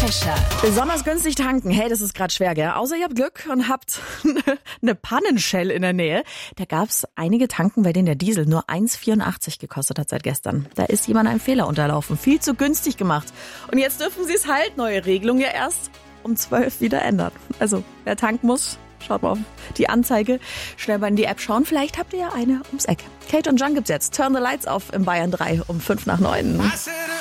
Kescher. Besonders günstig tanken, hey, das ist gerade schwer, gell? Außer ihr habt Glück und habt eine Pannenshell in der Nähe. Da gab's einige Tanken, bei denen der Diesel nur 1,84 gekostet hat seit gestern. Da ist jemand einem Fehler unterlaufen, viel zu günstig gemacht. Und jetzt dürfen sie es halt, neue Regelung, ja erst um 12 wieder ändern. Also, wer tanken muss, schaut mal auf die Anzeige, schnell mal in die App schauen. Vielleicht habt ihr ja eine ums Eck. Kate und John gibt's jetzt. Turn the Lights off im Bayern 3 um 5 nach 9.